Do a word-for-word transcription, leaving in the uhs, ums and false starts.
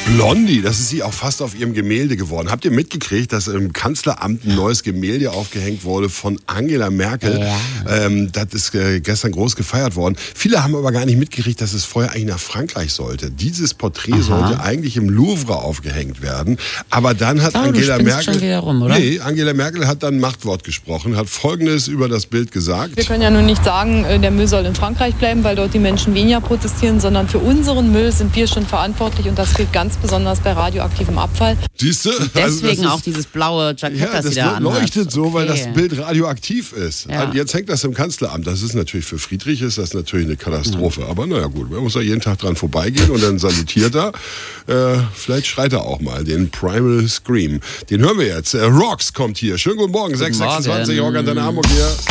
Blondie, das ist sie auch fast auf ihrem Gemälde geworden. Habt ihr mitgekriegt, dass im Kanzleramt ein neues Gemälde aufgehängt wurde von Angela Merkel? Ja. Ähm, das ist äh, gestern groß gefeiert worden. Viele haben aber gar nicht mitgekriegt, dass es vorher eigentlich nach Frankreich sollte. Dieses Porträt Aha. sollte eigentlich im Louvre aufgehängt werden. Aber dann hat glaube, Angela du Merkel... schon wieder rum, oder? Nee, Angela Merkel hat dann ein Machtwort gesprochen, hat Folgendes über das Bild gesagt. Wir können ja nun nicht sagen, der Müll soll in Frankreich bleiben, weil dort die Menschen weniger protestieren, sondern für unseren Müll sind wir schon verantwortlich und das gilt ganz besonders bei radioaktivem Abfall. Siehst du? Deswegen also auch dieses blaue Jackett, ja, das sie das da anhat. leuchtet so, okay. weil das Bild radioaktiv ist. Ja. Jetzt hängt das im Kanzleramt. Das ist natürlich für Friedrich ist das natürlich eine Katastrophe. Mhm. Aber naja gut, man muss ja jeden Tag dran vorbeigehen und dann salutiert er. Äh, vielleicht schreit er auch mal den Primal Scream. Den hören wir jetzt. Äh, Rocks kommt hier. Schönen guten Morgen, sechs Uhr sechsundzwanzig, Rock Antenne Hamburg hier.